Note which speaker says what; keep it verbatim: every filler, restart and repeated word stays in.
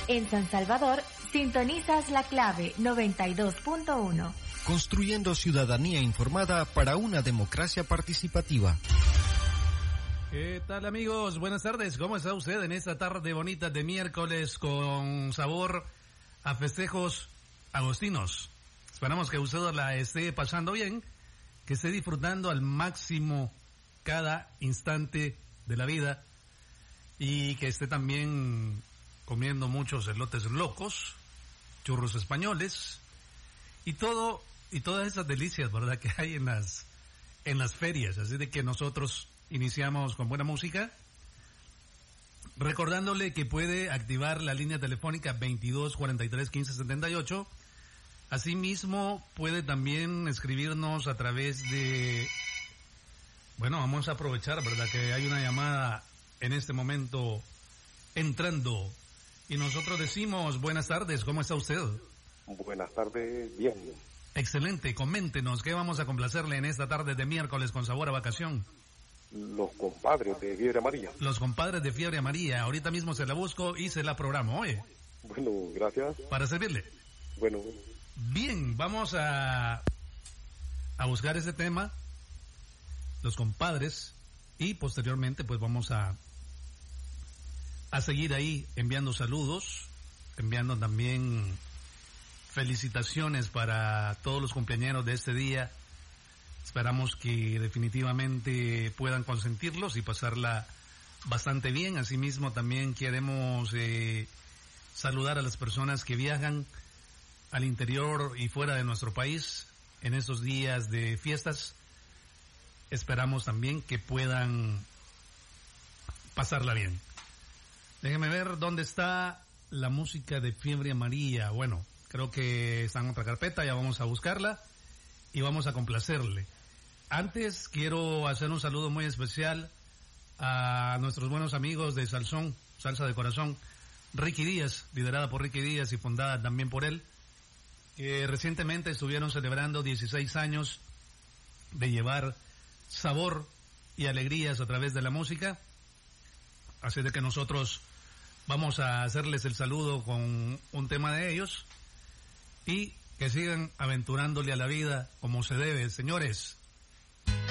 Speaker 1: En San Salvador, sintonizas la clave noventa y dos punto uno.
Speaker 2: Construyendo ciudadanía informada para una democracia participativa.
Speaker 3: ¿Qué tal, amigos? Buenas tardes. ¿Cómo está usted en esta tarde bonita de miércoles con sabor a festejos agostinos? Esperamos que usted la esté pasando bien, que esté disfrutando al máximo cada instante de la vida y que esté también comiendo muchos elotes locos, churros españoles y todo y todas esas delicias, ¿verdad?, que hay en las en las ferias. Así de que nosotros iniciamos con buena música, recordándole que puede activar la línea telefónica veintidós cuarenta y tres quince setenta y ocho. Asimismo, puede también escribirnos a través de... Bueno, vamos a aprovechar, ¿verdad?, que hay una llamada en este momento entrando. Y nosotros decimos, buenas tardes, ¿cómo está usted?
Speaker 4: Buenas tardes, bien.
Speaker 3: Excelente, coméntenos, ¿qué vamos a complacerle en esta tarde de miércoles con sabor a vacación?
Speaker 4: Los compadres de Fiebre Amarilla.
Speaker 3: Los compadres de Fiebre Amarilla, ahorita mismo se la busco y se la programo, oye.
Speaker 4: Bueno, gracias.
Speaker 3: Para servirle.
Speaker 4: Bueno.
Speaker 3: Bien, vamos a, a buscar ese tema, los compadres, y posteriormente pues vamos a, a seguir ahí enviando saludos, enviando también felicitaciones para todos los cumpleañeros de este día. Esperamos que definitivamente puedan consentirlos y pasarla bastante bien. Asimismo también queremos eh, saludar a las personas que viajan al interior y fuera de nuestro país en estos días de fiestas. Esperamos también que puedan pasarla bien. Déjenme ver dónde está la música de Fiebre Amarilla. Bueno, creo que está en otra carpeta, ya vamos a buscarla y vamos a complacerle. Antes quiero hacer un saludo muy especial a nuestros buenos amigos de Salsón, Salsa de Corazón, Ricky Díaz, liderada por Ricky Díaz y fundada también por él, que recientemente estuvieron celebrando dieciséis años de llevar sabor y alegrías a través de la música. Así de que nosotros vamos a hacerles el saludo con un tema de ellos y que sigan aventurándole a la vida como se debe. Señores,